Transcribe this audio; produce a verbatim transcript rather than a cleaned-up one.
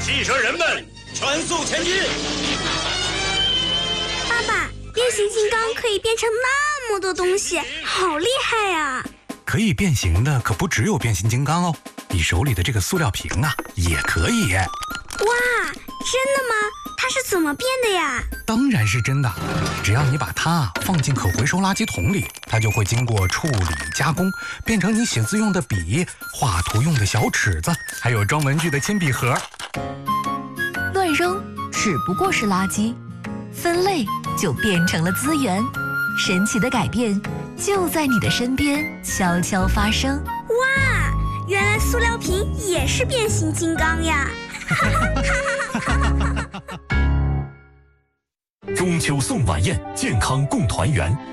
汽车人们，全速前进！ 爸爸，变形金刚可以变成那么多东西，好厉害呀！ 可以变形的可不只有变形金刚哦，你手里的这个塑料瓶啊，也可以。 哇，真的吗？它是怎么变的呀？ 当然是真的，只要你把它放进可回收垃圾桶里，它就会经过处理加工，变成你写字用的笔、画图用的小尺子，还有装文具的铅笔盒。 乱扔只不过是垃圾，分类就变成了资源。神奇的改变就在你的身边悄悄发生。 哇，原来塑料瓶也是变形金刚呀！ 中秋送晚宴，健康共团圆。